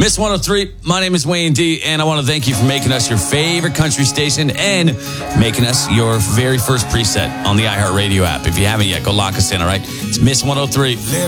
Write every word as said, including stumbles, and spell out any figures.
Miss one oh three, my name is Wayne D, and I want to thank you for making us your favorite country station and making us your very first preset on the iHeartRadio app. If you haven't yet, go lock us in, all right? It's Miss one oh three.